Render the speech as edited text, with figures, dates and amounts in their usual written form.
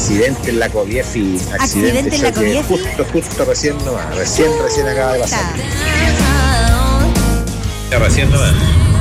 accidente en la Coviefi. ¿Accidente en la choque, Coviefi? Justo recién nomás. Recién acaba de pasar. Ta. Recién nomás.